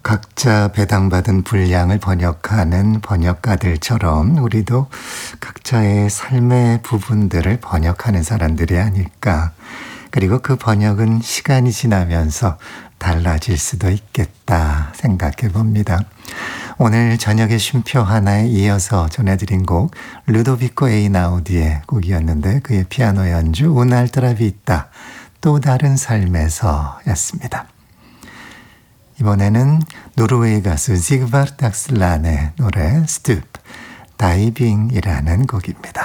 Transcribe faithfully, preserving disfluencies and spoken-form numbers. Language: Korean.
각자 배당받은 분량을 번역하는 번역가들처럼 우리도 각자의 삶의 부분들을 번역하는 사람들이 아닐까. 그리고 그 번역은 시간이 지나면서 달라질 수도 있겠다 생각해 봅니다. 오늘 저녁의 쉼표 하나에 이어서 전해드린 곡 루도비코 에이나우디의 곡이었는데 그의 피아노 연주 운알트라 비타 또 다른 삶에서 였습니다. 이번에는 노르웨이 가수 지그바르트 악슬란의 노래 스투프 다이빙이라는 곡입니다.